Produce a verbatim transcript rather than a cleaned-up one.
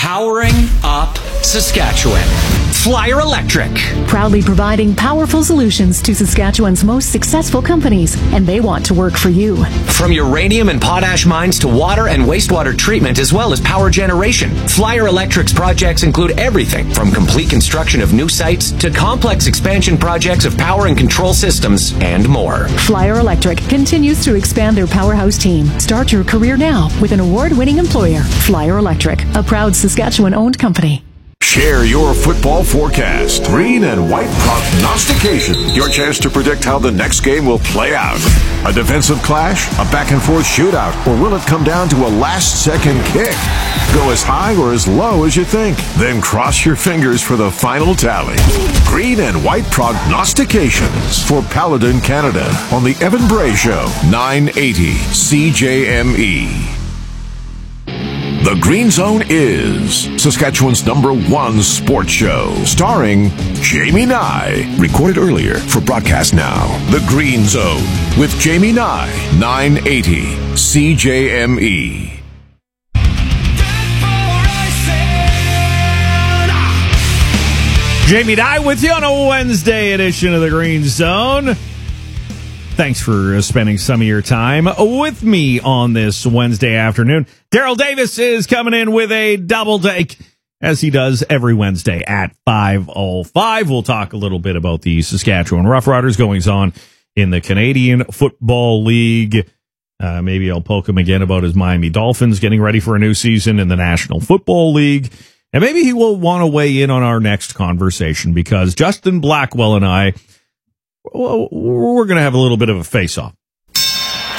Powering up Saskatchewan. Flyer Electric. Proudly providing powerful solutions to Saskatchewan's most successful companies, and they want to work for you. From uranium and potash mines to water and wastewater treatment, as well as power generation, Flyer Electric's projects include everything from complete construction of new sites to complex expansion projects of power and control systems and more. Flyer Electric continues to expand their powerhouse team. Start your career now with an award-winning employer. Flyer Electric, a proud Saskatchewan-owned company. Share your football forecast. Green and white prognostication. Your chance to predict how the next game will play out. A defensive clash? A back-and-forth shootout? Or will it come down to a last-second kick? Go as high or as low as you think. Then cross your fingers for the final tally. Green and white prognostications for Paladin Canada on the Evan Bray Show, nine eighty C J M E. The Green Zone is Saskatchewan's number one sports show, starring Jamie Nye. Recorded earlier for broadcast now. The Green Zone with Jamie Nye, nine eighty C J M E. Jamie Nye with you on a Wednesday edition of The Green Zone. Thanks for spending some of your time with me on this Wednesday afternoon. Daryl Davis is coming in with a double take, as he does every Wednesday at five oh five. We'll talk a little bit about the Saskatchewan Roughriders goings on in the Canadian Football League. Uh, maybe I'll poke him again about his Miami Dolphins getting ready for a new season in the National Football League. And maybe he will want to weigh in on our next conversation, because Justin Blackwell and I, well, we're going to have a little bit of a face-off